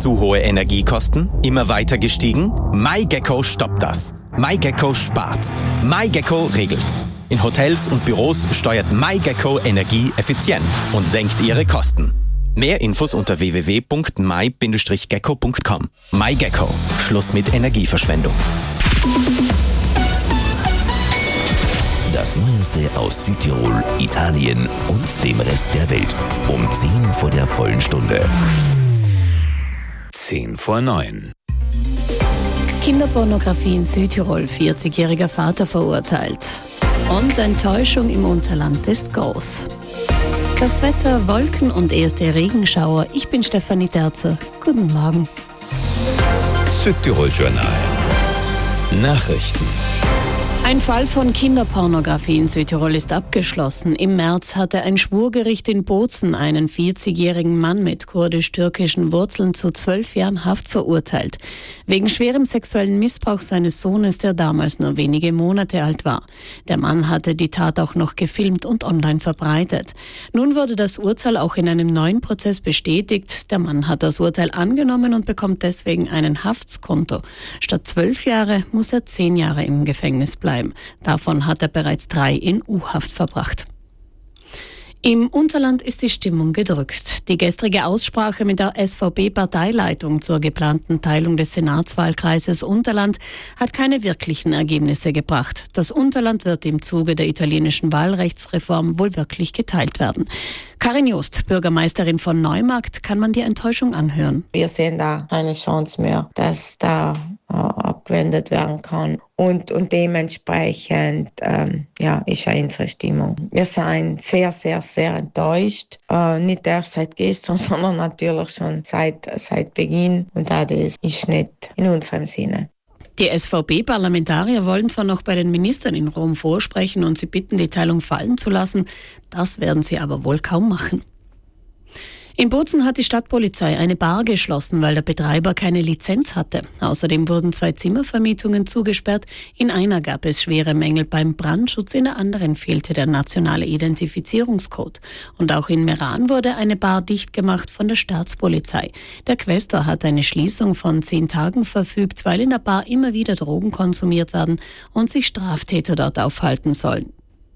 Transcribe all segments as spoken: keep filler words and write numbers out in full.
Zu hohe Energiekosten? Immer weiter gestiegen? MyGecko stoppt das. MyGecko spart. MyGecko regelt. In Hotels und Büros steuert MyGecko Energie effizient und senkt ihre Kosten. Mehr Infos unter w w w punkt my Bindestrich gecko punkt com. MyGecko. Schluss mit Energieverschwendung. Das Neueste aus Südtirol, Italien und dem Rest der Welt. Um zehn vor der vollen Stunde. Zehn vor neun. Kinderpornografie in Südtirol, vierzigjähriger Vater verurteilt. Und Enttäuschung im Unterland ist groß. Das Wetter, Wolken und erste Regenschauer. Ich bin Stefanie Terzer. Guten Morgen. Südtirol Journal. Nachrichten. Ein Fall von Kinderpornografie in Südtirol ist abgeschlossen. Im März hatte ein Schwurgericht in Bozen einen vierzigjährigen Mann mit kurdisch-türkischen Wurzeln zu zwölf Jahren Haft verurteilt. Wegen schwerem sexuellen Missbrauchs seines Sohnes, der damals nur wenige Monate alt war. Der Mann hatte die Tat auch noch gefilmt und online verbreitet. Nun wurde das Urteil auch in einem neuen Prozess bestätigt. Der Mann hat das Urteil angenommen und bekommt deswegen einen Haftskonto. Statt zwölf Jahre muss er zehn Jahre im Gefängnis bleiben. Davon hat er bereits drei in U-Haft verbracht. Im Unterland ist die Stimmung gedrückt. Die gestrige Aussprache mit der S V B-Parteileitung zur geplanten Teilung des Senatswahlkreises Unterland hat keine wirklichen Ergebnisse gebracht. Das Unterland wird im Zuge der italienischen Wahlrechtsreform wohl wirklich geteilt werden. Karin Jost, Bürgermeisterin von Neumarkt, kann man die Enttäuschung anhören. Wir sehen da keine Chance mehr, dass da äh, abgewendet werden kann. Und, und dementsprechend ähm, ja, ist ja unsere Stimmung. Wir sind sehr, sehr, sehr enttäuscht. Äh, nicht erst seit gestern, sondern natürlich schon seit, seit Beginn. Und das ist nicht in unserem Sinne. Die S V B-Parlamentarier wollen zwar noch bei den Ministern in Rom vorsprechen und sie bitten, die Teilung fallen zu lassen. Das werden sie aber wohl kaum machen. In Bozen hat die Stadtpolizei eine Bar geschlossen, weil der Betreiber keine Lizenz hatte. Außerdem wurden zwei Zimmervermietungen zugesperrt. In einer gab es schwere Mängel beim Brandschutz, in der anderen fehlte der nationale Identifizierungscode. Und auch in Meran wurde eine Bar dicht gemacht von der Staatspolizei. Der Quästor hat eine Schließung von zehn Tagen verfügt, weil in der Bar immer wieder Drogen konsumiert werden und sich Straftäter dort aufhalten sollen.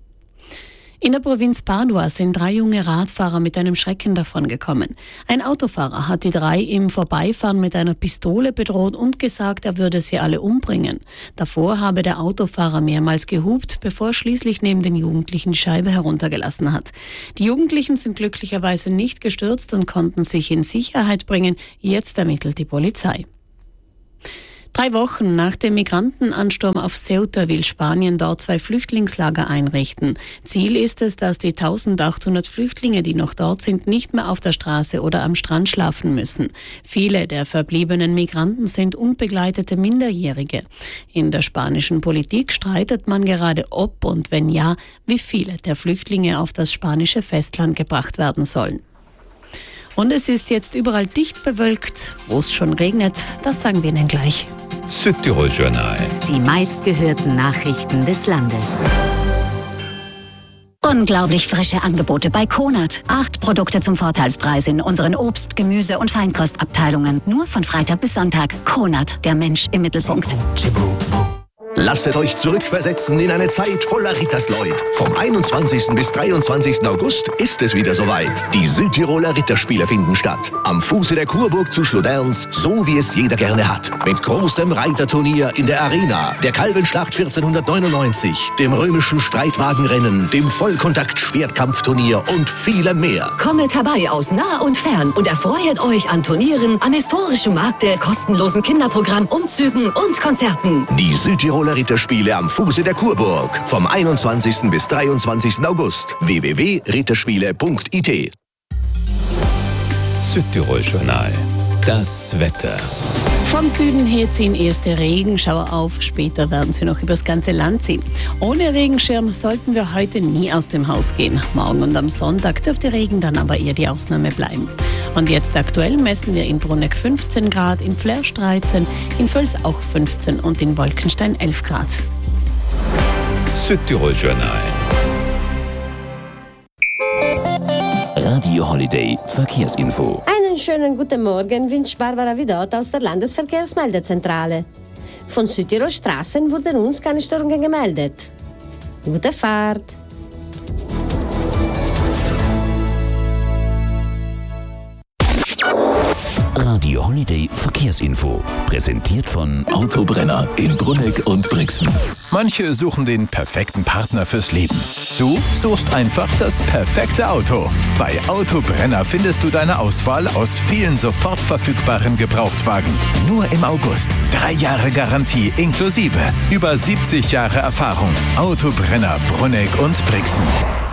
In der Provinz Padua sind drei junge Radfahrer mit einem Schrecken davongekommen. Ein Autofahrer hat die drei im Vorbeifahren mit einer Pistole bedroht und gesagt, er würde sie alle umbringen. Davor habe der Autofahrer mehrmals gehupt, bevor er schließlich neben den Jugendlichen die Scheibe heruntergelassen hat. Die Jugendlichen sind glücklicherweise nicht gestürzt und konnten sich in Sicherheit bringen. Jetzt ermittelt die Polizei. Drei Wochen nach dem Migrantenansturm auf Ceuta will Spanien dort zwei Flüchtlingslager einrichten. Ziel ist es, dass die eintausendachthundert Flüchtlinge, die noch dort sind, nicht mehr auf der Straße oder am Strand schlafen müssen. Viele der verbliebenen Migranten sind unbegleitete Minderjährige. In der spanischen Politik streitet man gerade, ob und wenn ja, wie viele der Flüchtlinge auf das spanische Festland gebracht werden sollen. Und es ist jetzt überall dicht bewölkt, wo es schon regnet, das sagen wir Ihnen gleich. Südtirol Journal. Die meistgehörten Nachrichten des Landes. Unglaublich frische Angebote bei Konert. Acht Produkte zum Vorteilspreis in unseren Obst-, Gemüse- und Feinkostabteilungen. Nur von Freitag bis Sonntag. Konert, der Mensch im Mittelpunkt. Lasset euch zurückversetzen in eine Zeit voller Rittersleut. Vom einundzwanzigsten bis dreiundzwanzigsten August ist es wieder soweit. Die Südtiroler Ritterspiele finden statt. Am Fuße der Kurburg zu Schloderns, so wie es jeder gerne hat. Mit großem Reiterturnier in der Arena, der Kalvenschlacht vierzehnhundertneunundneunzig, dem römischen Streitwagenrennen, dem Vollkontakt-Schwertkampfturnier und vielem mehr. Kommet herbei aus nah und fern und erfreut euch an Turnieren, am historischen Markte, kostenlosen Kinderprogramm, Umzügen und Konzerten. Die Südtiroler Ritterspiele am Fuße der Kurburg. Vom einundzwanzigsten bis dreiundzwanzigsten August. w w w punkt ritterspiele punkt i t. Südtirol Journal. Das Wetter. Vom Süden her ziehen erste Regenschauer auf, später werden sie noch übers ganze Land ziehen. Ohne Regenschirm sollten wir heute nie aus dem Haus gehen. Morgen und am Sonntag dürfte Regen dann aber eher die Ausnahme bleiben. Und jetzt aktuell messen wir in Bruneck fünfzehn Grad, in Flersch dreizehn, in Völs auch fünfzehn und in Wolkenstein elf Grad. Südtirol Journal. Radio Holiday Verkehrsinfo. Einen Einen schönen guten Morgen wünscht Barbara Vidot aus der Landesverkehrsmeldezentrale. Von Südtirol Straßen wurden uns keine Störungen gemeldet. Gute Fahrt! Radio Holiday Verkehrsinfo. Präsentiert von Autobrenner in Brunegg und Brixen. Manche suchen den perfekten Partner fürs Leben. Du suchst einfach das perfekte Auto. Bei Autobrenner findest du deine Auswahl aus vielen sofort verfügbaren Gebrauchtwagen. Nur im August. Drei Jahre Garantie inklusive. Über siebzig Jahre Erfahrung. Autobrenner Brunegg und Brixen.